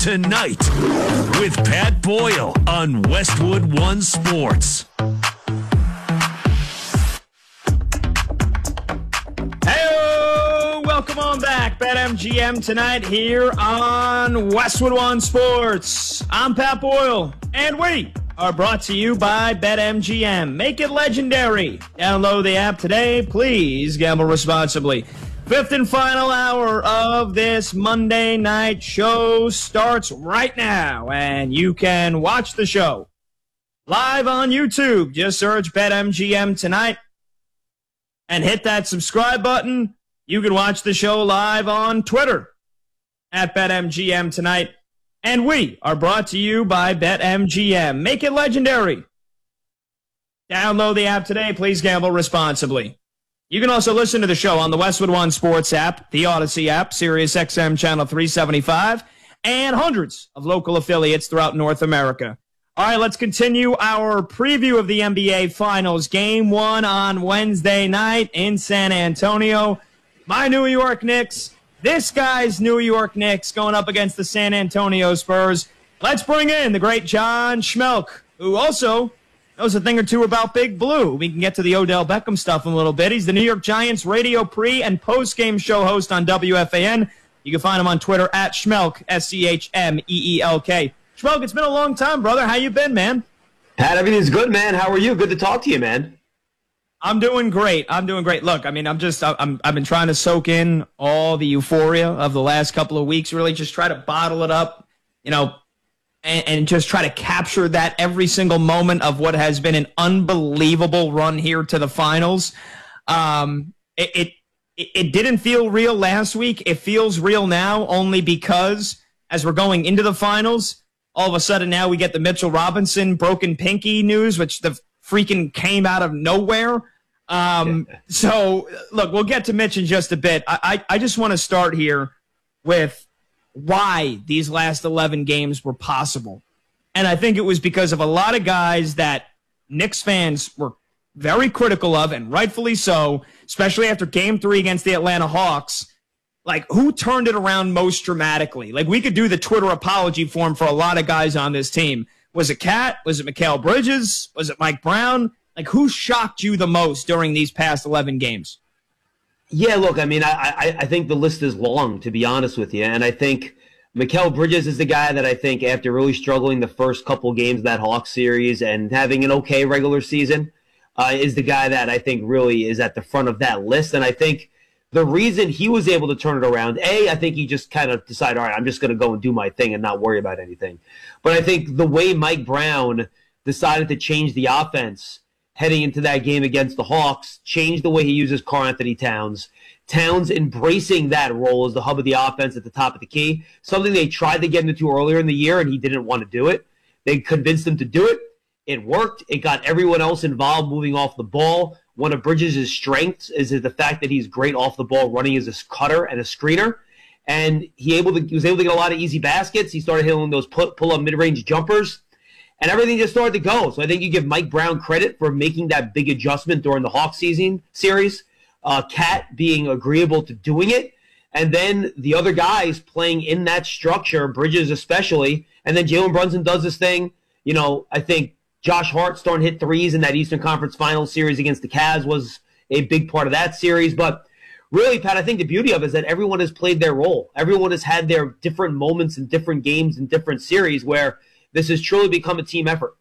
Tonight with Pat Boyle on Westwood One Sports. Hey, welcome on back. BetMGM tonight here on Westwood One Sports. I'm Pat Boyle, and we are brought to you by BetMGM. Make it legendary. Download the app today. Please gamble responsibly. Fifth and final hour of this Monday night show starts right now, and you can watch the show live on YouTube. Just search BetMGM tonight and hit that subscribe button. You can watch the show live on Twitter at BetMGM tonight. And we are brought to you by BetMGM. Make it legendary. Download the app today. Please gamble responsibly. You can also listen to the show on the Westwood One Sports app, the Odyssey app, Sirius XM Channel 375, and hundreds of local affiliates throughout North America. All right, let's continue our preview of the NBA Finals. Game 1 on Wednesday night in San Antonio. My New York Knicks, this guy's New York Knicks going up against the San Antonio Spurs. Let's bring in the great John Schmelk, who also knows a thing or two about Big Blue. We can get to the Odell Beckham stuff in a little bit. He's the New York Giants radio pre- and post-game show host on WFAN. You can find him on Twitter at Schmelk, S-C-H-M-E-E-L-K. Schmelk, it's been a long time, brother. How you been, man? Pat, everything's good, man. How are you? Good to talk to you, man. I'm doing great. Look, I mean, I've been trying to soak in all the euphoria of the last couple of weeks, really just try to bottle it up, and just try to capture that every single moment of what has been an unbelievable run here to the finals. It didn't feel real last week. It feels real now only because as we're going into the finals, all of a sudden now we get the Mitchell Robinson broken pinky news, which the freaking came out of nowhere. So, look, we'll get to Mitch in just a bit. I just want to start here with why these last 11 games were possible. And I think it was because of a lot of guys that Knicks fans were very critical of, and rightfully so, especially after Game 3 against the Atlanta Hawks. Like, who turned it around most dramatically? Like, we could do the Twitter apology form for a lot of guys on this team. Was it Cat? Was it Mikal Bridges? Was it Mike Brown? Like, who shocked you the most during these past 11 games? Yeah, look, I mean, I think the list is long, to be honest with you. And I think Mikal Bridges is the guy that I think after really struggling the first couple games of that Hawks series and having an okay regular season is the guy that I think really is at the front of that list. And I think the reason he was able to turn it around, I think he just kind of decided, all right, I'm just going to go and do my thing and not worry about anything. But I think the way Mike Brown decided to change the offense heading into that game against the Hawks, changed the way he uses Karl-Anthony Towns. Towns embracing that role as the hub of the offense at the top of the key, something they tried to get into earlier in the year, and he didn't want to do it. They convinced him to do it. It worked. It got everyone else involved moving off the ball. One of Bridges' strengths is the fact that he's great off the ball, running as a cutter and a screener. And he was able to get a lot of easy baskets. He started hitting those pull-up mid-range jumpers. And everything just started to go. So I think you give Mike Brown credit for making that big adjustment during the Hawks series. Cat being agreeable to doing it. And then the other guys playing in that structure, Bridges especially. And then Jalen Brunson does this thing. I think Josh Hart starting to hit threes in that Eastern Conference Finals series against the Cavs was a big part of that series. But really, Pat, I think the beauty of it is that everyone has played their role. Everyone has had their different moments in different games and different series where this has truly become a team effort.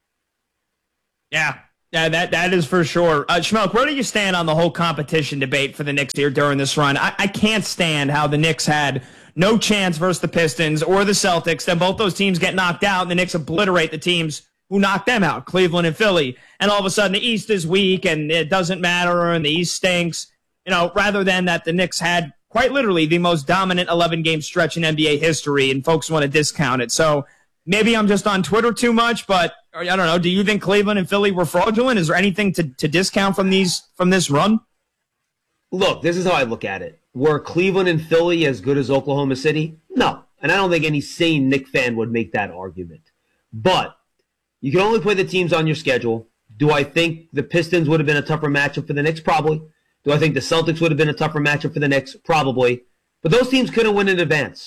Yeah, that is for sure. Schmelk, where do you stand on the whole competition debate for the Knicks here during this run? I can't stand how the Knicks had no chance versus the Pistons or the Celtics. Then both those teams get knocked out, and the Knicks obliterate the teams who knocked them out, Cleveland and Philly. And all of a sudden, the East is weak, and it doesn't matter, and the East stinks. Rather than that the Knicks had quite literally the most dominant 11-game stretch in NBA history, and folks want to discount it. So maybe I'm just on Twitter too much, but I don't know. Do you think Cleveland and Philly were fraudulent? Is there anything to discount from this run? Look, this is how I look at it. Were Cleveland and Philly as good as Oklahoma City? No. And I don't think any sane Knicks fan would make that argument. But you can only play the teams on your schedule. Do I think the Pistons would have been a tougher matchup for the Knicks? Probably. Do I think the Celtics would have been a tougher matchup for the Knicks? Probably. But those teams couldn't win in advance.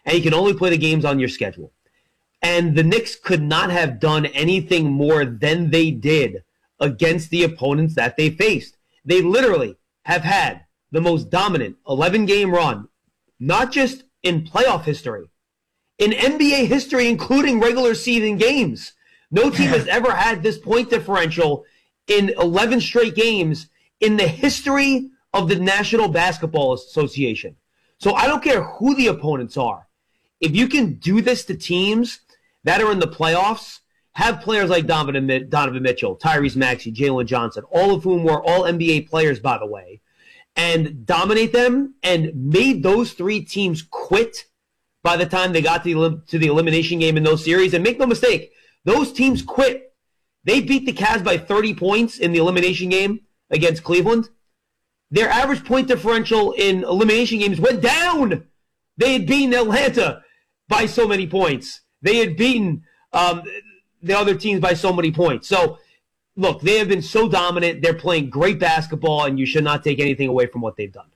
and you can only play the games on your schedule. And the Knicks could not have done anything more than they did against the opponents that they faced. They literally have had the most dominant 11-game run, not just in playoff history, in NBA history, including regular season games. No team has ever had this point differential in 11 straight games in the history of the National Basketball Association. So I don't care who the opponents are. If you can do this to teams that are in the playoffs, have players like Donovan Mitchell, Tyrese Maxey, Jalen Johnson, all of whom were all NBA players, by the way, and dominate them and made those three teams quit by the time they got to the elimination game in those series. And make no mistake, those teams quit. They beat the Cavs by 30 points in the elimination game against Cleveland. Their average point differential in elimination games went down. They had beaten Atlanta by so many points. They had beaten the other teams by so many points. So, look, they have been so dominant. They're playing great basketball, and you should not take anything away from what they've done.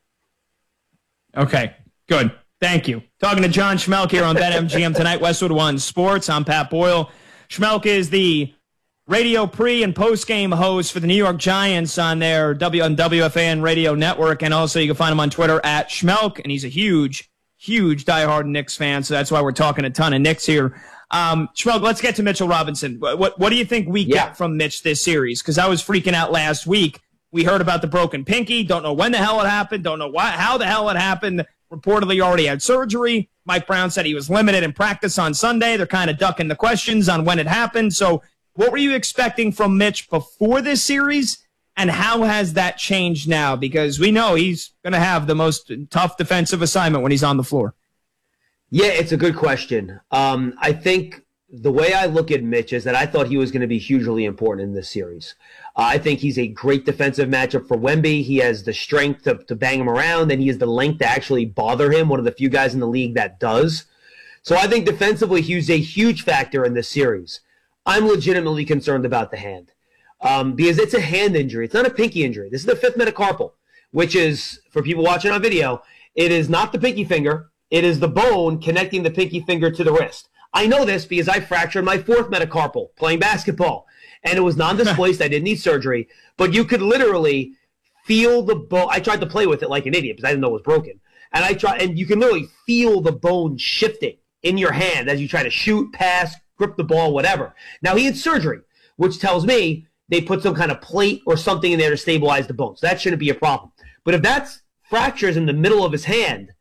Okay, good. Thank you. Talking to John Schmeelk here on BetMGM tonight, Westwood One Sports. I'm Pat Boyle. Schmeelk is the radio pre- and post-game host for the New York Giants on their WFAN radio network, and also you can find him on Twitter at Schmeelk, and he's a huge diehard Knicks fan, so that's why we're talking a ton of Knicks here. Schmeelk, let's get to Mitchell Robinson. What do you think we get from Mitch this series? Because I was freaking out last week. We heard about the broken pinky. Don't know when the hell it happened. Don't know how the hell it happened. Reportedly already had surgery. Mike Brown said he was limited in practice on Sunday. They're kind of ducking the questions on when it happened. So what were you expecting from Mitch before this series, and how has that changed now? Because we know he's going to have the most tough defensive assignment when he's on the floor. Yeah, it's a good question. I think the way I look at Mitch is that I thought he was going to be hugely important in this series. I think he's a great defensive matchup for Wemby. He has the strength to bang him around, and he has the length to actually bother him, one of the few guys in the league that does. So I think defensively he's a huge factor in this series. I'm legitimately concerned about the hand because it's a hand injury. It's not a pinky injury. This is the fifth metacarpal, which is, for people watching on video, it is not the pinky finger. It is the bone connecting the pinky finger to the wrist. I know this because I fractured my fourth metacarpal playing basketball, and it was non-displaced. I didn't need surgery, but you could literally feel the bone. I tried to play with it like an idiot because I didn't know it was broken, and you can literally feel the bone shifting in your hand as you try to shoot, pass, grip the ball, whatever. Now, he had surgery, which tells me they put some kind of plate or something in there to stabilize the bone, so that shouldn't be a problem. But if that's fractures in the middle of his hand,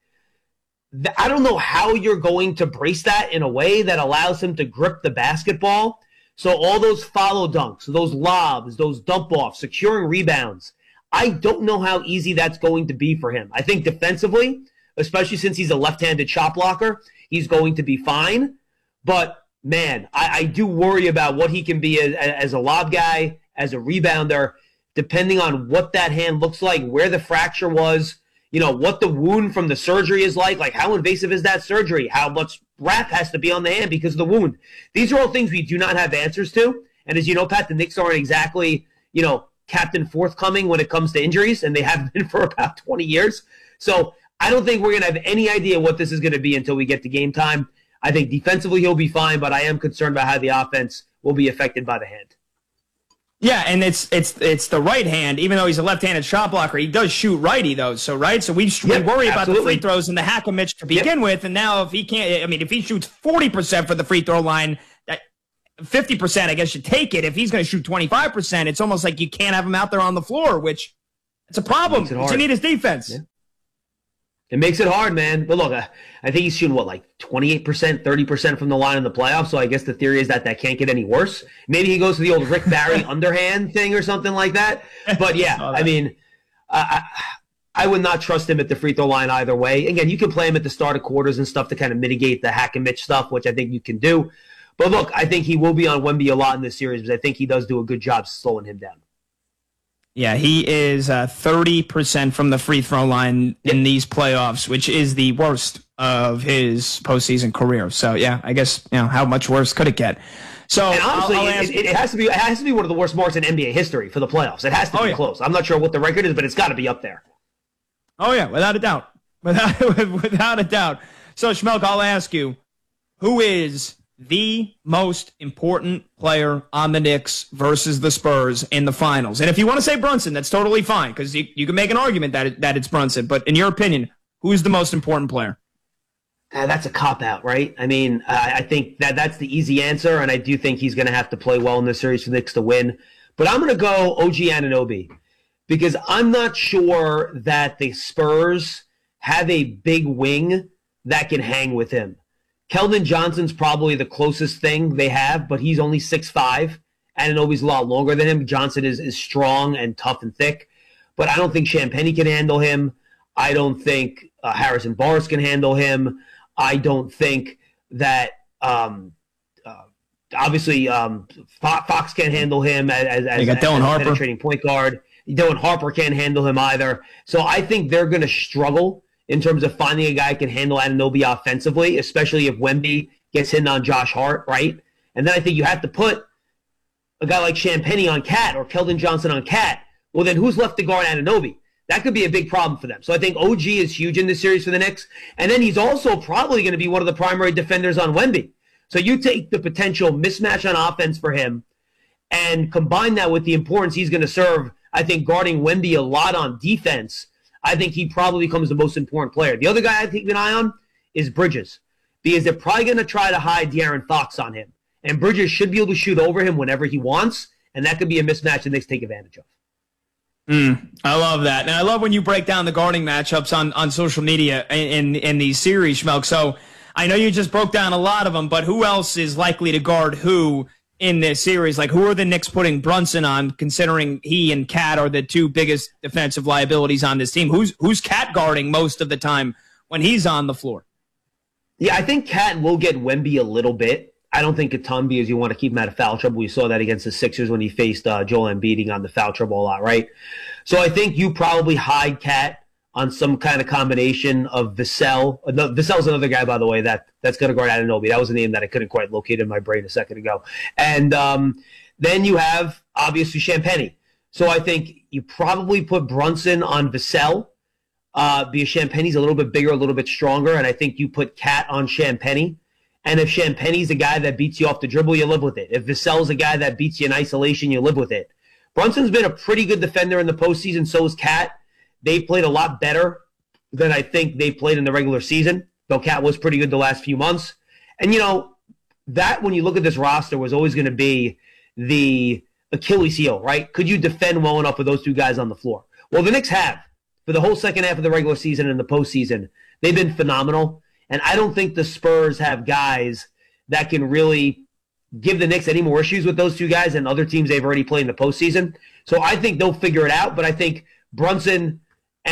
I don't know how you're going to brace that in a way that allows him to grip the basketball. So all those follow dunks, those lobs, those dump-offs, securing rebounds, I don't know how easy that's going to be for him. I think defensively, especially since he's a left-handed shot blocker, he's going to be fine. But, man, I do worry about what he can be as a lob guy, as a rebounder, depending on what that hand looks like, where the fracture was, what the wound from the surgery is like how invasive is that surgery, how much wrap has to be on the hand because of the wound. These are all things we do not have answers to. And as you know, Pat, the Knicks aren't exactly, captain forthcoming when it comes to injuries, and they have been for about 20 years. So I don't think we're going to have any idea what this is going to be until we get to game time. I think defensively he'll be fine, but I am concerned about how the offense will be affected by the hand. Yeah, and it's the right hand. Even though he's a left-handed shot blocker, he does shoot righty though. So so we worry about the free throws and the hack of Mitch to begin with. And now if he can't, if he shoots 40% for the free throw line, 50%, I guess you take it. If he's going to shoot 25%, it's almost like you can't have him out there on the floor, which it's a problem. You need his defense. Yeah. It makes it hard, man. But look, I think he's shooting, 28%, 30% from the line in the playoffs. So I guess the theory is that can't get any worse. Maybe he goes to the old Rick Barry underhand thing or something like that. But, yeah, I would not trust him at the free throw line either way. Again, you can play him at the start of quarters and stuff to kind of mitigate the hack and Mitch stuff, which I think you can do. But, look, I think he will be on Wemby a lot in this series because I think he does do a good job slowing him down. Yeah, he is 30% from the free throw line in these playoffs, which is the worst of his postseason career. So, yeah, I guess, how much worse could it get? So, and honestly, it has to be one of the worst marks in NBA history for the playoffs. It has to be close. I'm not sure what the record is, but it's got to be up there. Oh, yeah, without a doubt. Without a doubt. So, Schmelk, I'll ask you, who is the most important player on the Knicks versus the Spurs in the finals? And if you want to say Brunson, that's totally fine, because you can make an argument that it's Brunson. But in your opinion, who's the most important player? That's a cop-out, right? I mean, I think that's the easy answer, and I do think he's going to have to play well in this series for the Knicks to win. But I'm going to go OG Anunoby, because I'm not sure that the Spurs have a big wing that can hang with him. Keldon Johnson's probably the closest thing they have, but he's only 6'5". Anunoby's a lot longer than him. Johnson is strong and tough and thick, but I don't think Champagnie can handle him. I don't think Harrison Barnes can handle him. I don't think that obviously Fox can't handle him as a penetrating point guard. Dylan Harper can't handle him either. So I think they're going to struggle in terms of finding a guy who can handle Anunoby offensively, especially if Wemby gets hit on Josh Hart, right? And then I think you have to put a guy like Champagnie on Cat or Keldon Johnson on Cat. Well, then who's left to guard Anunoby? That could be a big problem for them. So I think OG is huge in this series for the Knicks. And then he's also probably going to be one of the primary defenders on Wemby. So you take the potential mismatch on offense for him and combine that with the importance he's going to serve, I think, guarding Wemby a lot on defense. I think he probably becomes the most important player. The other guy I keep an eye on is Bridges, because they're probably going to try to hide De'Aaron Fox on him. And Bridges should be able to shoot over him whenever he wants, and that could be a mismatch the Knicks take advantage of. I love that. And I love when you break down the guarding matchups on social media in these series, Schmelk. So I know you just broke down a lot of them, but who else is likely to guard who in this series? Like, who are the Knicks putting Brunson on, considering he and Cat are the two biggest defensive liabilities on this team? Who's Cat guarding most of the time when he's on the floor? Yeah, I think Cat will get Wemby a little bit. I don't think a ton, because you want to keep him out of foul trouble. We saw that against the Sixers when he faced Joel Embiid on the foul trouble a lot, right? So I think you probably hide Cat on some kind of combination of Vassell. Vassell's another guy, by the way, that's going to guard Anunoby. That was a name that I couldn't quite locate in my brain a second ago. And then you have, obviously, Champagnie. So I think you probably put Brunson on Vassell, because Champagnie's a little bit bigger, a little bit stronger, and I think you put Cat on Champagnie. And if Champagnie's a guy that beats you off the dribble, you live with it. If Vassell's a guy that beats you in isolation, you live with it. Brunson's been a pretty good defender in the postseason, so is Cat. They played a lot better than I think they played in the regular season, though Cat was pretty good the last few months. And, that when you look at this roster was always going to be the Achilles heel, right? Could you defend well enough with those two guys on the floor? Well, the Knicks have. For the whole second half of the regular season and the postseason, they've been phenomenal. And I don't think the Spurs have guys that can really give the Knicks any more issues with those two guys than other teams they've already played in the postseason. So I think they'll figure it out, but I think Brunson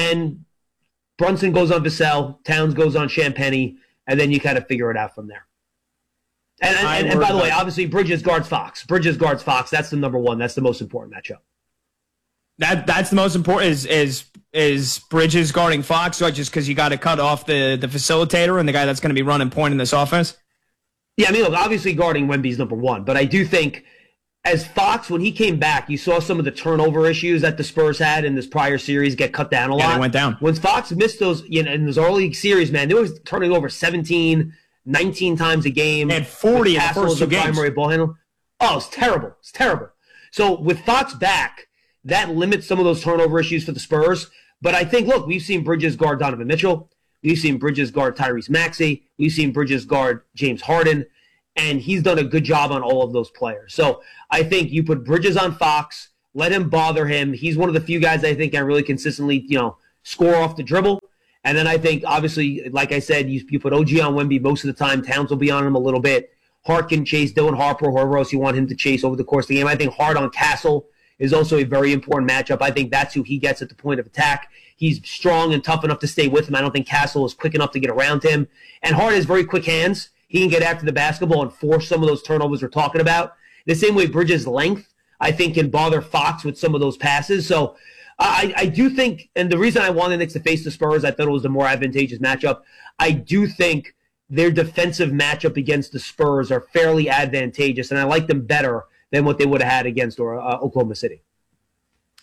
goes on Vassell, Towns goes on Champagnie, and then you kind of figure it out from there. And by the way, obviously Bridges guards Fox. That's the number one. That's the most important matchup. That's the most important is Bridges guarding Fox, right? Just because you got to cut off the facilitator and the guy that's going to be running point in this offense? Yeah, I mean, look, obviously guarding Wemby's number one, but I do think as Fox, when he came back, you saw some of the turnover issues that the Spurs had in this prior series get cut down a lot. Yeah, they went down. When Fox missed those, in those early series, man, they were turning over 17, 19 times a game. And 40 in the first two games. Primary ball handle. Oh, it's terrible. It's terrible. So with Fox back, that limits some of those turnover issues for the Spurs. But I think, look, we've seen Bridges guard Donovan Mitchell. We've seen Bridges guard Tyrese Maxey. We've seen Bridges guard James Harden. And he's done a good job on all of those players. So I think you put Bridges on Fox, let him bother him. He's one of the few guys I think can really consistently, score off the dribble. And then I think, obviously, like I said, you put OG on Wemby most of the time. Towns will be on him a little bit. Hart can chase Dylan Harper, whoever else you want him to chase over the course of the game. I think Hart on Castle is also a very important matchup. I think that's who he gets at the point of attack. He's strong and tough enough to stay with him. I don't think Castle is quick enough to get around him. And Hart has very quick hands. He can get after the basketball and force some of those turnovers we're talking about. The same way Bridges' length, I think, can bother Fox with some of those passes. So I do think, and the reason I wanted the Knicks to face the Spurs, I thought it was the more advantageous matchup. I do think their defensive matchup against the Spurs are fairly advantageous, and I like them better than what they would have had against Oklahoma City.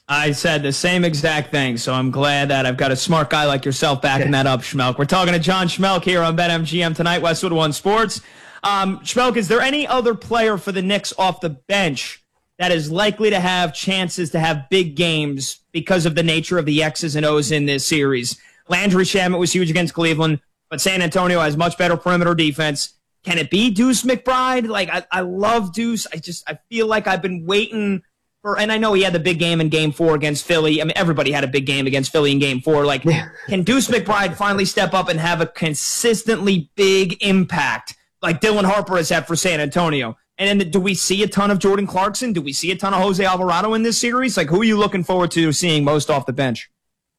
I said the same exact thing, so I'm glad that I've got a smart guy like yourself backing that up, Schmelk. We're talking to John Schmelk here on BetMGM tonight, Westwood One Sports. Schmelk, is there any other player for the Knicks off the bench that is likely to have chances to have big games because of the nature of the X's and O's in this series? Landry Shamet was huge against Cleveland, but San Antonio has much better perimeter defense. Can it be Deuce McBride? Like, I love Deuce. I feel like I've been waiting for, and I know he had the big game in Game 4 against Philly. I mean, everybody had a big game against Philly in Game 4. Like, can Deuce McBride finally step up and have a consistently big impact like Dylan Harper has had for San Antonio? And then do we see a ton of Jordan Clarkson? Do we see a ton of Jose Alvarado in this series? Like, who are you looking forward to seeing most off the bench?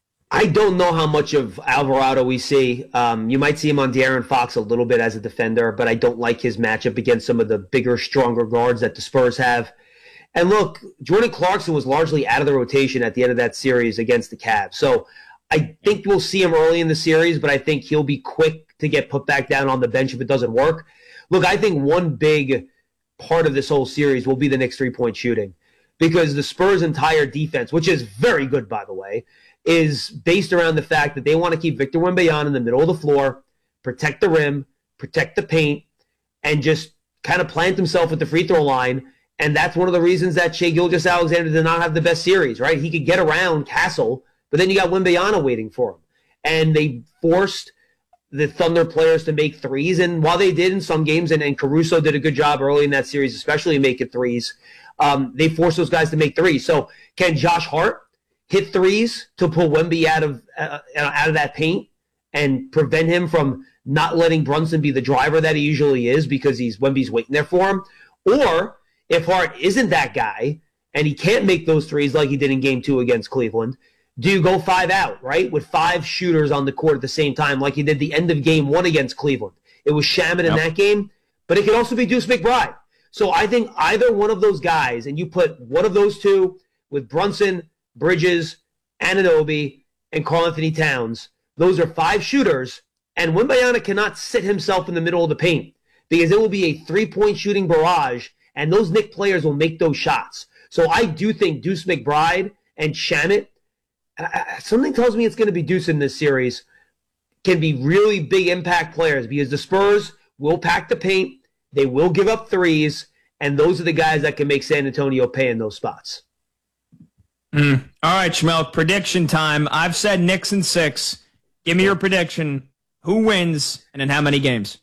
I don't know how much of Alvarado we see. You might see him on De'Aaron Fox a little bit as a defender, but I don't like his matchup against some of the bigger, stronger guards that the Spurs have. And look, Jordan Clarkson was largely out of the rotation at the end of that series against the Cavs. So I think we'll see him early in the series, but I think he'll be quick to get put back down on the bench if it doesn't work. Look, I think one big part of this whole series will be the Knicks' three-point shooting, because the Spurs' entire defense, which is very good, by the way, is based around the fact that they want to keep Victor Wembanyama in the middle of the floor, protect the rim, protect the paint, and just kind of plant himself at the free throw line. And that's one of the reasons that Shai Gilgeous-Alexander did not have the best series, right? He could get around Castle, but then you got Wembanyama waiting for him. And they forced the Thunder players to make threes, and while they did in some games, and Caruso did a good job early in that series, especially making threes, they forced those guys to make threes. So can Josh Hart hit threes to pull Wemby out of that paint and prevent him from not letting Brunson be the driver that he usually is because Wemby's waiting there for him? Or if Hart isn't that guy and he can't make those threes like he did in Game 2 against Cleveland, do you go 5 out, right, with 5 shooters on the court at the same time like he did the end of Game 1 against Cleveland? It was Shamet in that game, but it could also be Deuce McBride. So I think either one of those guys, and you put one of those two with Brunson, Bridges, Anunoby, and Karl-Anthony Towns, those are 5 shooters, and Wembanyama cannot sit himself in the middle of the paint because it will be a three-point shooting barrage, and those Knicks players will make those shots. So I do think Deuce McBride and Shamet, something tells me it's going to be Deuce in this series, can be really big impact players because the Spurs will pack the paint, they will give up threes, and those are the guys that can make San Antonio pay in those spots. All right, Schmelk, prediction time. I've said Knicks in 6. Give me your prediction. Who wins and in how many games?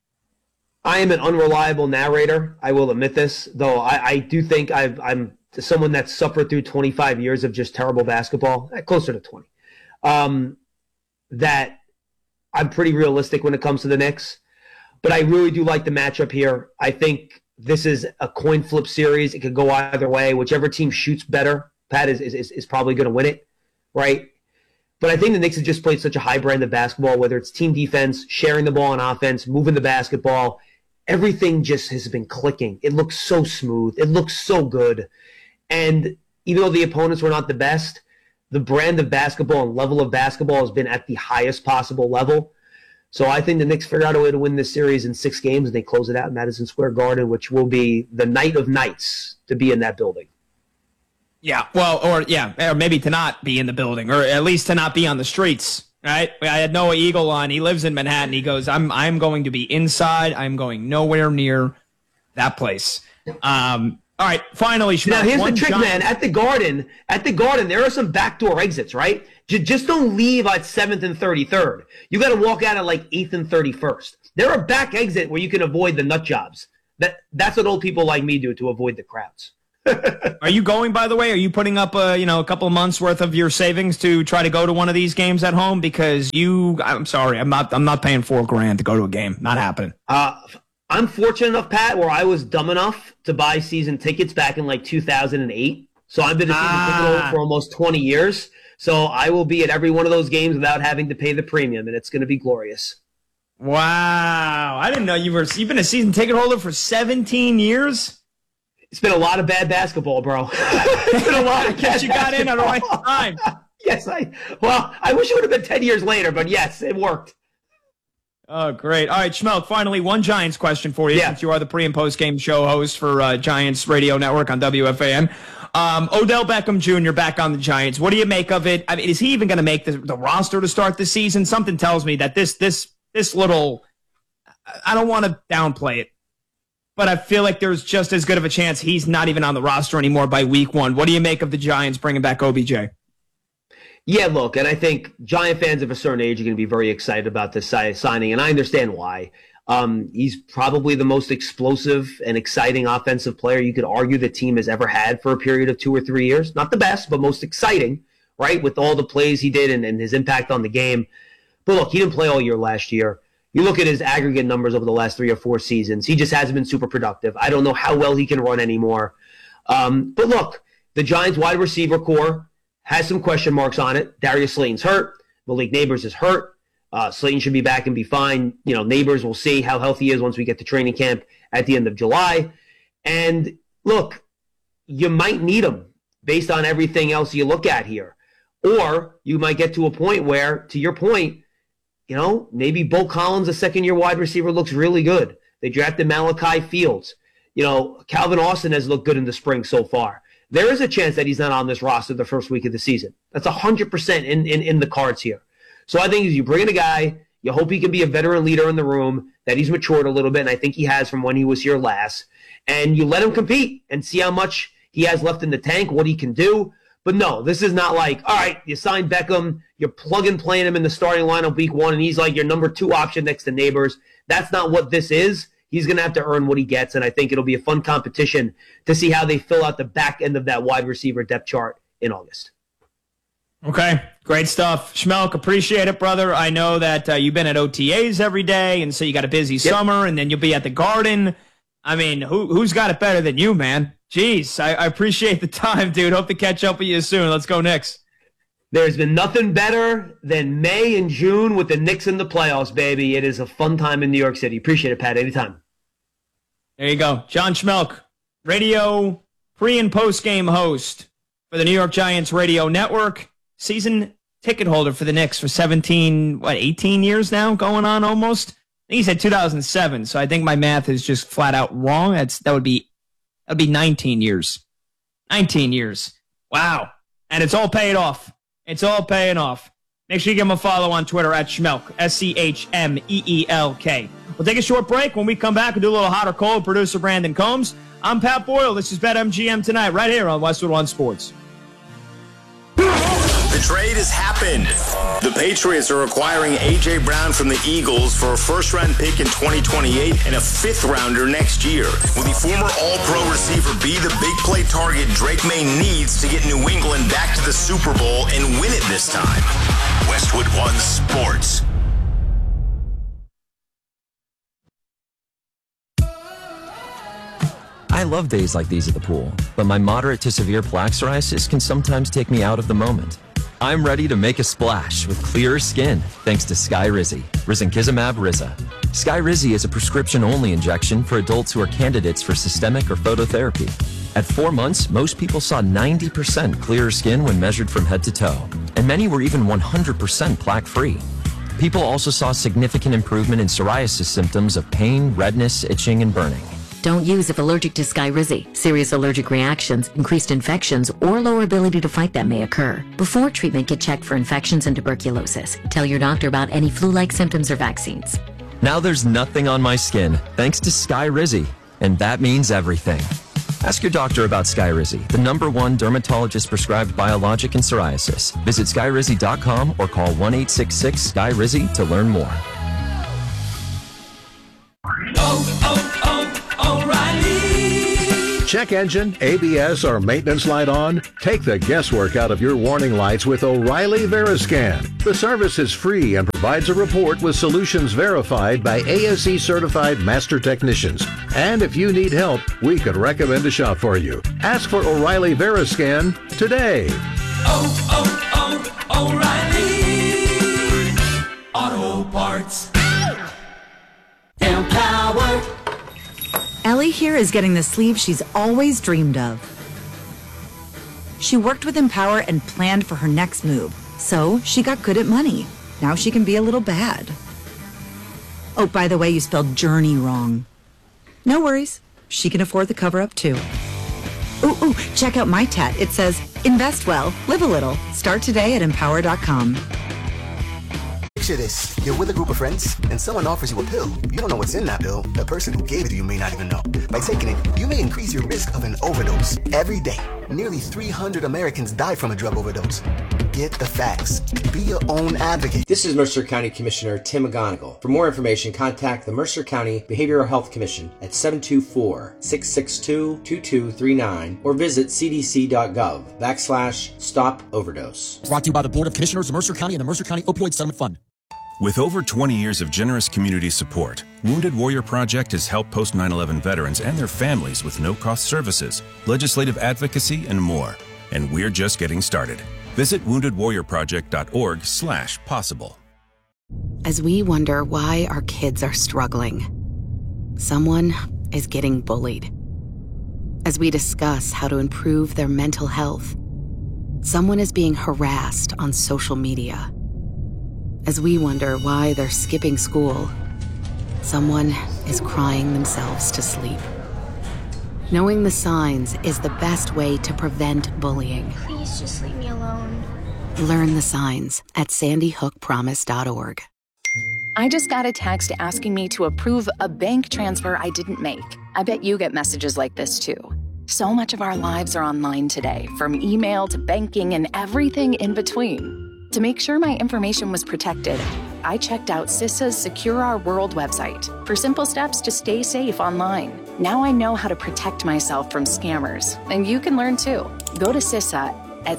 I am an unreliable narrator. I will admit this, though I do think I'm someone that's suffered through 25 years of just terrible basketball, closer to 20, that I'm pretty realistic when it comes to the Knicks. But I really do like the matchup here. I think this is a coin flip series. It could go either way. Whichever team shoots better, Pat, is probably going to win it, right? But I think the Knicks have just played such a high brand of basketball, whether it's team defense, sharing the ball on offense, moving the basketball. Everything just has been clicking. It looks so smooth. It looks so good. And even though the opponents were not the best, the brand of basketball and level of basketball has been at the highest possible level. So I think the Knicks figure out a way to win this series in 6 games, and they close it out in Madison Square Garden, which will be the night of nights to be in that building. Yeah, well, or maybe to not be in the building, or at least to not be on the streets, right? I had Noah Eagle on. He lives in Manhattan. He goes, I'm going to be inside. I'm going nowhere near that place. All right, finally, Schmelk, now here's the trick, man. At the Garden, there are some backdoor exits, right? Just don't leave at 7th and 33rd. You got to walk out at like 8th and 31st. There are back exit where you can avoid the nut jobs. That's what old people like me do to avoid the crowds. Are you going, by the way? Are you putting up a couple of months worth of your savings to try to go to one of these games at home? Because I'm sorry, I'm not paying $4,000 to go to a game. Not happening. I'm fortunate enough, Pat, where I was dumb enough to buy season tickets back in like 2008. So I've been a season ticket holder for almost 20 years. So I will be at every one of those games without having to pay the premium, and it's going to be glorious. Wow. I didn't know you've been a season ticket holder for 17 years? It's been a lot of bad basketball, bro. It's been a lot of bad you got in at the right time. Yes, I wish it would have been 10 years later, but yes, it worked. Oh, great. All right, Schmelk, finally, one Giants question for you, since you are the pre- and post-game show host for Giants Radio Network on WFAN. Odell Beckham Jr. back on the Giants. What do you make of it? I mean, is he even going to make the roster to start the season? Something tells me that this little, I don't want to downplay it, but I feel like there's just as good of a chance he's not even on the roster anymore by week 1. What do you make of the Giants bringing back OBJ? Yeah, look, and I think Giant fans of a certain age are going to be very excited about this signing, and I understand why. He's probably the most explosive and exciting offensive player you could argue the team has ever had for a period of 2 or 3 years. Not the best, but most exciting, right, with all the plays he did and his impact on the game. But look, he didn't play all year last year. You look at his aggregate numbers over the last 3 or 4 seasons. He just hasn't been super productive. I don't know how well he can run anymore. But look, the Giants wide receiver core has some question marks on it. Darius Slayton's hurt. Malik Neighbors is hurt. Slayton should be back and be fine. You know, Neighbors, we'll see how healthy he is once we get to training camp at the end of July. And look, you might need him based on everything else you look at here. Or you might get to a point where, to your point, you know, maybe Bo Collins, a second-year wide receiver, looks really good. They drafted Malachi Fields. You know, Calvin Austin has looked good in the spring so far. There is a chance that he's not on this roster the first week of the season. That's 100% in the cards here. So I think as you bring in a guy, you hope he can be a veteran leader in the room, that he's matured a little bit, and I think he has from when he was here last. And you let him compete and see how much he has left in the tank, what he can do. But no, this is not like, all right, you signed Beckham, you're plug and playing him in the starting lineup week 1, and he's like your number 2 option next to Neighbors. That's not what this is. He's going to have to earn what he gets, and I think it'll be a fun competition to see how they fill out the back end of that wide receiver depth chart in August. Okay, great stuff. Schmelk, appreciate it, brother. I know that you've been at OTAs every day, and so you got a busy summer, and then you'll be at the Garden. I mean, who's got it better than you, man? Jeez, I appreciate the time, dude. Hope to catch up with you soon. Let's go Knicks. There's been nothing better than May and June with the Knicks in the playoffs, baby. It is a fun time in New York City. Appreciate it, Pat. Anytime. There you go. John Schmelk, radio pre- and post-game host for the New York Giants radio network. Season ticket holder for the Knicks for 18 years now, going on almost. I think he said 2007, so I think my math is just flat out wrong. That would be 19 years. 19 years. Wow. And it's all paid off. It's all paying off. Make sure you give him a follow on Twitter at Schmelk, SCHMEELK. We'll take a short break. When we come back, we'll do a little hot or cold. Producer Brandon Combs. I'm Pat Boyle. This is BetMGM Tonight, right here on Westwood One Sports. The trade has happened. The Patriots are acquiring A.J. Brown from the Eagles for a first-round pick in 2028 and a fifth-rounder next year. Will the former All-Pro receiver be the big play target Drake May needs to get New England back to the Super Bowl and win it this time? Westwood One Sports. I love days like these at the pool, but my moderate to severe plaque psoriasis can sometimes take me out of the moment. I'm ready to make a splash with clearer skin thanks to Skyrizi, Risankizumab Riza. Skyrizi is a prescription-only injection for adults who are candidates for systemic or phototherapy. At 4 months, most people saw 90% clearer skin when measured from head to toe, and many were even 100% plaque-free. People also saw significant improvement in psoriasis symptoms of pain, redness, itching, and burning. Don't use if allergic to Skyrizi. Serious allergic reactions, increased infections, or lower ability to fight them may occur. Before treatment, get checked for infections and tuberculosis. Tell your doctor about any flu-like symptoms or vaccines. Now there's nothing on my skin thanks to Skyrizi, and that means everything. Ask your doctor about Skyrizi, the #1 dermatologist-prescribed biologic in psoriasis. Visit Skyrizi.com or call 1-866-SKYRIZI to learn more. Check engine, ABS, or maintenance light on? Take the guesswork out of your warning lights with O'Reilly Veriscan. The service is free and provides a report with solutions verified by ASE-certified master technicians. And if you need help, we could recommend a shop for you. Ask for O'Reilly Veriscan today. O'Reilly Auto Parts. Empowered. Ellie here is getting the sleeve she's always dreamed of. She worked with Empower and planned for her next move, so she got good at money. Now she can be a little bad. Oh, by the way, you spelled journey wrong. No worries. She can afford the cover-up, too. Ooh, check out my tat. It says, invest well, live a little. Start today at empower.com. Picture this. You're with a group of friends, and someone offers you a pill. You don't know what's in that pill. The person who gave it to you may not even know. By taking it, you may increase your risk of an overdose. Every day, nearly 300 Americans die from a drug overdose. Get the facts. Be your own advocate. This is Mercer County Commissioner Tim McGonigal. For more information, contact the Mercer County Behavioral Health Commission at 724-662-2239 or visit cdc.gov/stop overdose. Brought to you by the Board of Commissioners of Mercer County and the Mercer County Opioid Settlement Fund. With over 20 years of generous community support, Wounded Warrior Project has helped post 9/11 veterans and their families with no-cost services, legislative advocacy, and more. And we're just getting started. Visit woundedwarriorproject.org/possible. As we wonder why our kids are struggling, someone is getting bullied. As we discuss how to improve their mental health, someone is being harassed on social media. As we wonder why they're skipping school, someone is crying themselves to sleep. Knowing the signs is the best way to prevent bullying. Please just leave me alone. Learn the signs at sandyhookpromise.org. I just got a text asking me to approve a bank transfer I didn't make. I bet you get messages like this too. So much of our lives are online today, from email to banking and everything in between. To make sure my information was protected, I checked out CISA's Secure Our World website for simple steps to stay safe online. Now I know how to protect myself from scammers, and you can learn too. Go to CISA at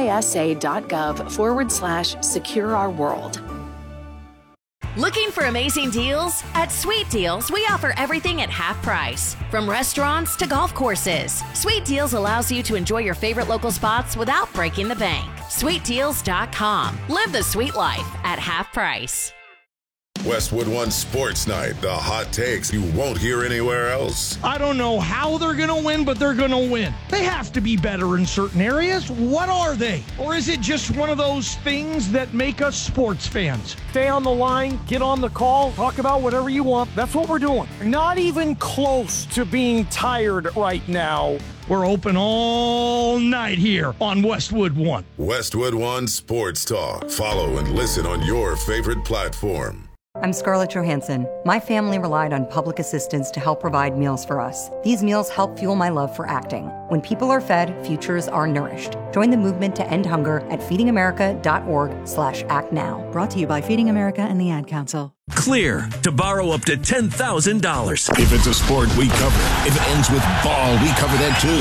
cisa.gov/Secure Our World. Looking for amazing deals? At Sweet Deals, we offer everything at half price. From restaurants to golf courses, Sweet Deals allows you to enjoy your favorite local spots without breaking the bank. SweetDeals.com. Live the sweet life at half price. Westwood One Sports Night, the hot takes you won't hear anywhere else. I don't know how they're going to win, but they're going to win. They have to be better in certain areas. What are they? Or is it just one of those things that make us sports fans? Stay on the line, get on the call, talk about whatever you want. That's what we're doing. Not even close to being tired right now. We're open all night here on Westwood One. Westwood One Sports Talk. Follow and listen on your favorite platform. I'm Scarlett Johansson. My family relied on public assistance to help provide meals for us. These meals help fuel my love for acting. When people are fed, futures are nourished. Join the movement to end hunger at feedingamerica.org/actnow. Brought to you by Feeding America and the Ad Council. Clear to borrow up to $10,000. If it's a sport, we cover it. If it ends with ball, we cover that too.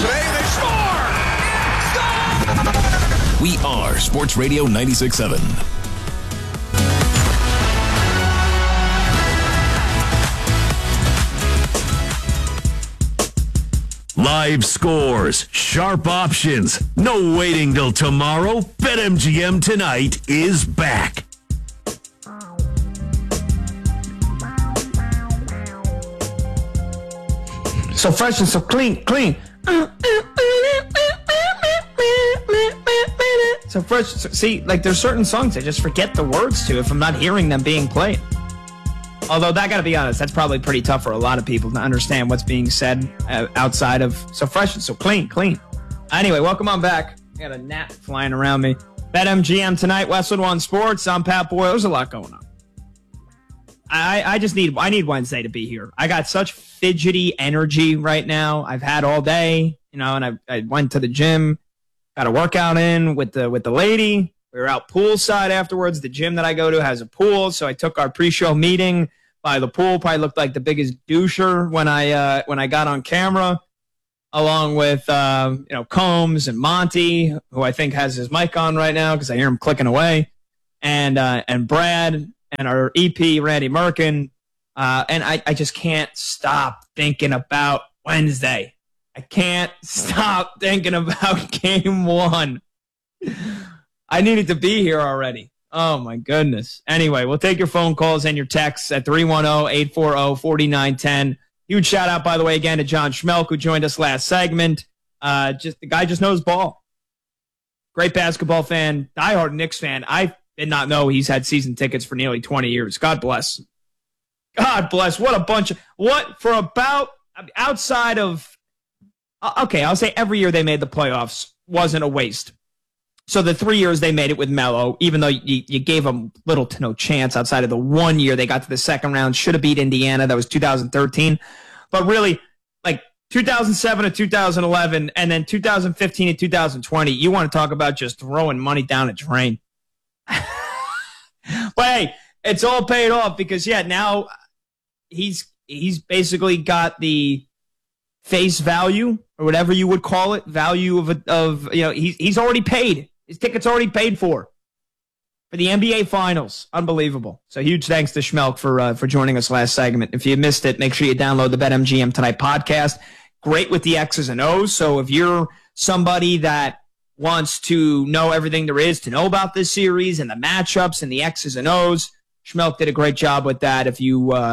Today they score! We are Sports Radio 96.7. Live scores, sharp options, no waiting till tomorrow. BetMGM tonight is back. So fresh and so clean. So fresh. See, like there's certain songs I just forget the words to if I'm not hearing them being played. Although, that got to be honest, that's probably pretty tough for a lot of people to understand what's being said outside of so fresh and so clean. Anyway, welcome on back. I got a gnat flying around me. BetMGM tonight, Westwood One Sports. I'm Pat Boyle. There's a lot going on. I need Wednesday to be here. I got such fidgety energy right now. I've had all day, and I went to the gym, got a workout in with the lady. We were out poolside afterwards. The gym that I go to has a pool, so I took our pre-show meeting by the pool. Probably looked like the biggest doucher when I got on camera, along with Combs and Monty, who I think has his mic on right now because I hear him clicking away, and Brad and our EP Randy Merkin, and I just can't stop thinking about Wednesday. I can't stop thinking about Game 1. I needed to be here already. Oh, my goodness. Anyway, we'll take your phone calls and your texts at 310-840-4910. Huge shout-out, by the way, again to John Schmelk, who joined us last segment. The guy just knows ball. Great basketball fan, diehard Knicks fan. I did not know he's had season tickets for nearly 20 years. God bless. God bless. What a bunch of – outside of okay, I'll say every year they made the playoffs wasn't a waste. So the 3 years they made it with Melo, even though you gave them little to no chance outside of the 1 year they got to the second round, should have beat Indiana. That was 2013. But really, like 2007 to 2011 and then 2015 to 2020, you want to talk about just throwing money down a drain. But hey, it's all paid off because, yeah, now he's basically got the face value or whatever you would call it, value of he's already paid. His ticket's already paid for the NBA Finals. Unbelievable. So huge thanks to Schmelk for joining us last segment. If you missed it, make sure you download the BetMGM Tonight podcast. Great with the X's and O's. So if you're somebody that wants to know everything there is to know about this series and the matchups and the X's and O's, Schmelk did a great job with that. If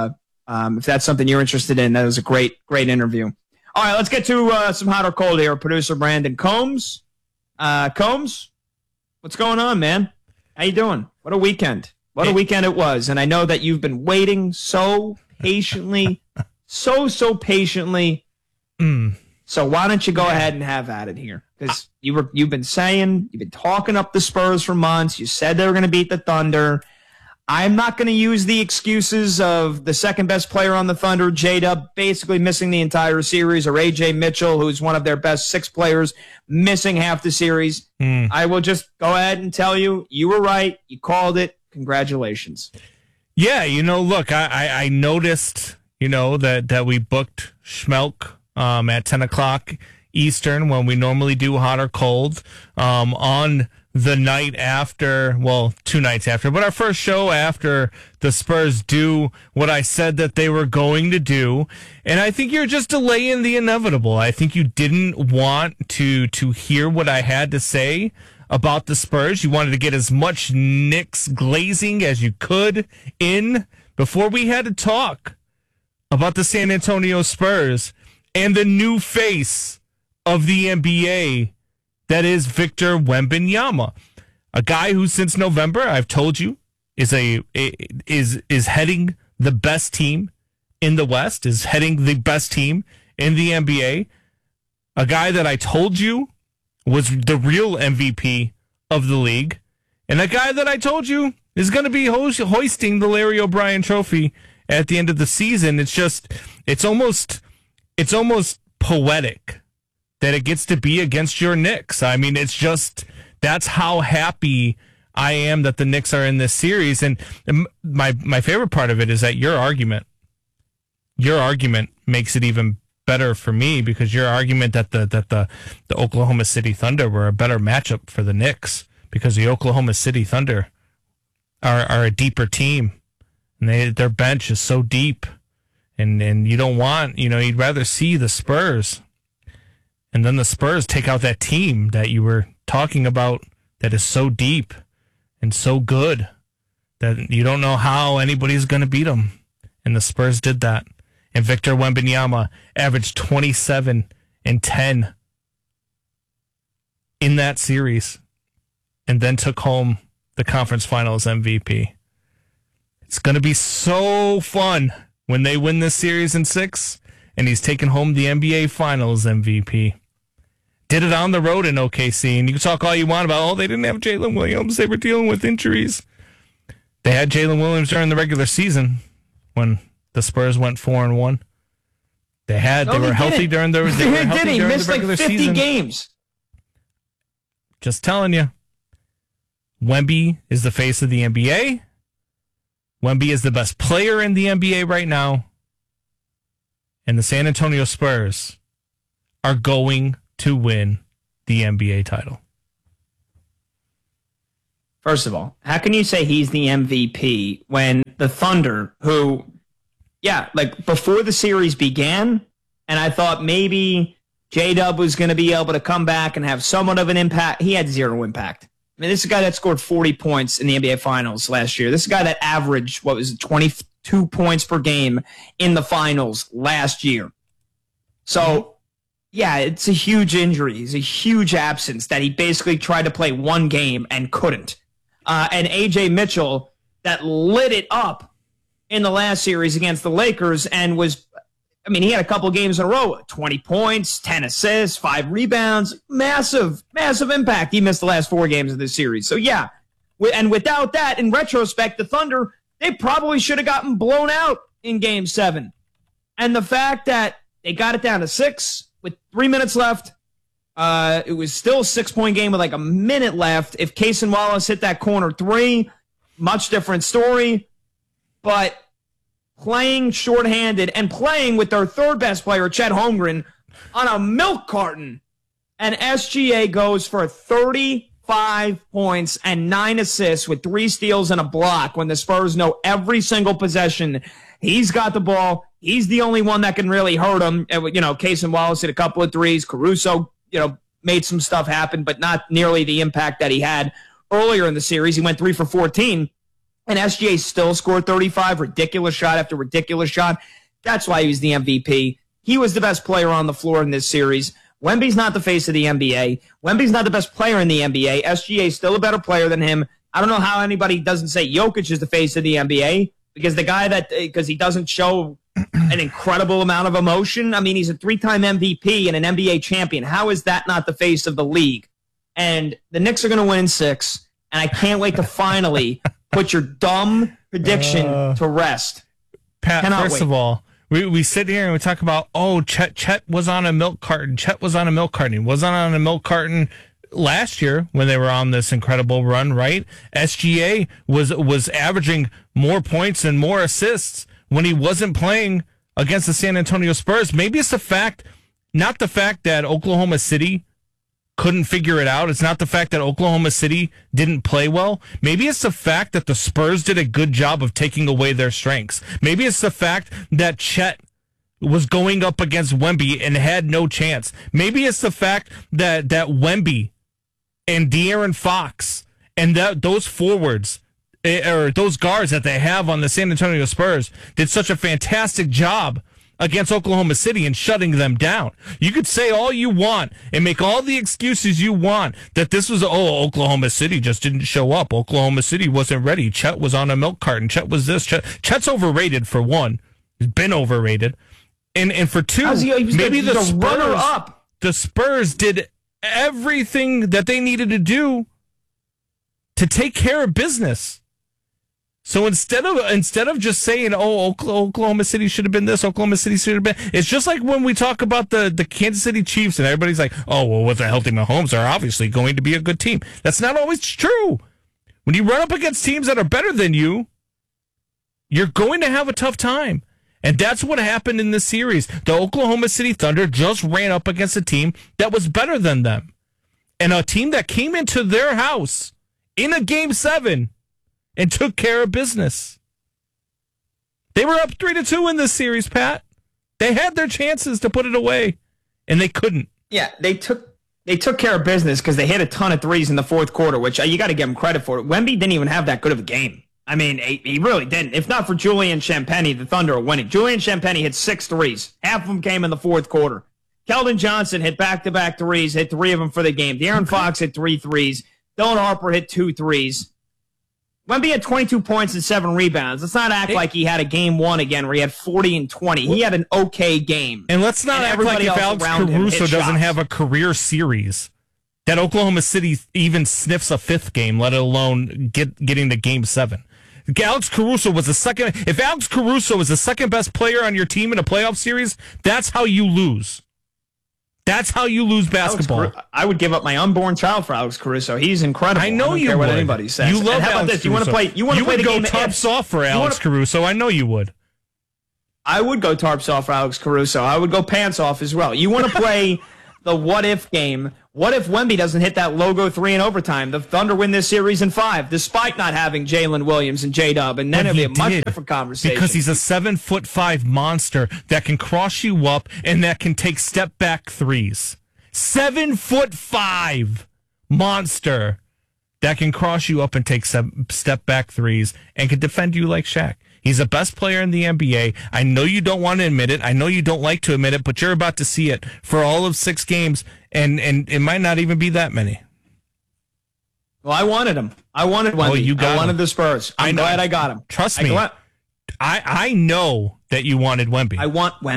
that's something you're interested in, that was a great interview. All right, let's get to some hot or cold here. Producer Brandon Combs. Combs, what's going on, man? How you doing? What a weekend. What a weekend it was. And I know that you've been waiting so patiently, so patiently. So why don't you go ahead and have at it here? Because you've been talking up the Spurs for months. You said they were going to beat the Thunder. I'm not going to use the excuses of the second best player on the Thunder, J-Dub, basically missing the entire series, or A.J. Mitchell, who's one of their best 6 players, missing half the series. I will just go ahead and tell you, you were right. You called it. Congratulations. Yeah, look, I noticed, that we booked Schmelk at 10 o'clock Eastern when we normally do hot or cold on the night after, 2 nights after, but our first show after the Spurs do what I said that they were going to do. And I think you're just delaying the inevitable. I think you didn't want to hear what I had to say about the Spurs. You wanted to get as much Knicks glazing as you could in before we had to talk about the San Antonio Spurs and the new face of the NBA, that is Victor Wembanyama, a guy who since November, I've told you, is heading the best team in the West, is heading the best team in the NBA. A guy that I told you was the real MVP of the league, and a guy that I told you is going to be hoisting the Larry O'Brien Trophy at the end of the season. It's almost poetic that it gets to be against your Knicks. I mean, that's how happy I am that the Knicks are in this series. And my favorite part of it is that your argument makes it even better for me, because your argument that the Oklahoma City Thunder were a better matchup for the Knicks because the Oklahoma City Thunder are a deeper team, and their bench is so deep, and you don't want, you'd rather see the Spurs. And then the Spurs take out that team that you were talking about that is so deep and so good that you don't know how anybody's going to beat them. And the Spurs did that. And Victor Wembanyama averaged 27 and 10 in that series and then took home the conference finals MVP. It's going to be so fun when they win this series in 6 and he's taking home the NBA Finals MVP. Did it on the road in OKC, and you can talk all you want about, they didn't have Jalen Williams, they were dealing with injuries. They had Jalen Williams during the regular season when the Spurs went 4-1. They were healthy during the regular season. He missed like 50 games. Just telling you. Wemby is the face of the NBA. Wemby is the best player in the NBA right now. And the San Antonio Spurs are going to win the NBA title. First of all, how can you say he's the MVP when the Thunder, who, before the series began, and I thought maybe J-Dub was going to be able to come back and have somewhat of an impact. He had zero impact. I mean, this is a guy that scored 40 points in the NBA Finals last year. This is a guy that averaged, 22 points per game in the Finals last year. So, yeah, it's a huge injury. It's a huge absence that he basically tried to play one game and couldn't. And A.J. Mitchell, that lit it up in the last series against the Lakers and was I mean, he had a couple games in a row, 20 points, 10 assists, 5 rebounds, massive impact. He missed the last 4 games of this series. So, yeah, and without that, in retrospect, the Thunder, they probably should have gotten blown out in Game 7. And the fact that they got it down to 6 with 3 minutes left, it was still a 6-point game with like a minute left. If Cason Wallace hit that corner 3, much different story. But playing shorthanded and playing with their third best player, Chet Holmgren, on a milk carton, and SGA goes for 35 points and 9 assists with 3 steals and a block when the Spurs know every single possession he's got the ball. He's the only one that can really hurt him. Cason Wallace hit a couple of threes. Caruso, made some stuff happen, but not nearly the impact that he had earlier in the series. He went 3 for 14. And SGA still scored 35, ridiculous shot after ridiculous shot. That's why he was the MVP. He was the best player on the floor in this series. Wemby's not the face of the NBA. Wemby's not the best player in the NBA. SGA is still a better player than him. I don't know how anybody doesn't say Jokic is the face of the NBA, because because he doesn't show an incredible amount of emotion. I mean, he's a 3-time MVP and an NBA champion. How is that not the face of the league? And the Knicks are going to win in 6, and I can't wait to finally put your dumb prediction to rest. Pat, first of all, we sit here and we talk about, Chet was on a milk carton. Chet was on a milk carton. He wasn't on a milk carton last year when they were on this incredible run, right? SGA was averaging more points and more assists when he wasn't playing against the San Antonio Spurs. Maybe it's not the fact that Oklahoma City couldn't figure it out. It's not the fact that Oklahoma City didn't play well. Maybe it's the fact that the Spurs did a good job of taking away their strengths. Maybe it's the fact that Chet was going up against Wemby and had no chance. Maybe it's the fact that Wemby and De'Aaron Fox and those forwards or those guards that they have on the San Antonio Spurs did such a fantastic job against Oklahoma City and shutting them down. You could say all you want and make all the excuses you want that this was, Oklahoma City just didn't show up. Oklahoma City wasn't ready. Chet was on a milk carton. Chet was this. Chet's overrated, for one. He's been overrated. And for two, maybe the Spurs did everything that they needed to do to take care of business. So instead of just saying, Oklahoma City should have been this, Oklahoma City should have been, it's just like when we talk about the Kansas City Chiefs and everybody's like, with a healthy Mahomes, they're obviously going to be a good team. That's not always true. When you run up against teams that are better than you, you're going to have a tough time. And that's what happened in this series. The Oklahoma City Thunder just ran up against a team that was better than them. And a team that came into their house in a Game 7 and took care of business. They were up 3-2 in this series, Pat. They had their chances to put it away, and they couldn't. Yeah, they took care of business because they hit a ton of threes in the fourth quarter, which you got to give them credit for. Wemby didn't even have that good of a game. I mean, he really didn't. If not for Julian Champagnie, the Thunder are winning. Julian Champagnie hit 6 threes. Half of them came in the fourth quarter. Keldon Johnson hit back-to-back threes, hit 3 of them for the game. De'Aaron Fox hit 3 threes. Dylan Harper hit 2 threes. Wemby had 22 points and 7 rebounds. Let's not act like he had a game 1 again where he had 40 and 20. He had an okay game. And let's not act like if Alex Caruso doesn't have a career series, that Oklahoma City even sniffs a 5th game, let alone getting to Game 7. Alex Caruso was the second. If Alex Caruso is the second best player on your team in a playoff series, that's how you lose. That's how you lose basketball. I would give up my unborn child for Alex Caruso. He's incredible. I know don't you care would. What anybody says. You love and how Alex about this? Caruso. You want to play? You want to play the game? Go tarps off for Alex Caruso. I know you would. I would go tarps off for Alex Caruso. I would go pants off as well. You want to play the what if game? What if Wemby doesn't hit that logo 3 in overtime? The Thunder win this series in 5, despite not having Jalen Williams and J-Dub, and then it'll be a much different conversation. Because he's a 7'5" monster that can cross you up and that can take step back threes. 7'5" monster that can cross you up and take step back threes and can defend you like Shaq. He's the best player in the NBA. I know you don't want to admit it. I know you don't like to admit it, but you're about to see it for all of 6 games, and it might not even be that many. Well, I wanted him. I wanted Wemby. I wanted the Spurs. I'm glad I got him. Trust me. I know that you wanted Wemby. I want Wemby.